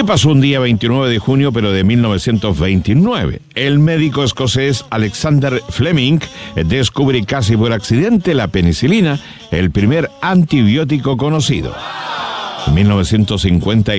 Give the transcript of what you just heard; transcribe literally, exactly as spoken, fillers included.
¿Qué pasó un día veintinueve de junio, pero de mil novecientos veintinueve? El médico escocés Alexander Fleming descubre casi por accidente la penicilina, el primer antibiótico conocido. En mil novecientos cincuenta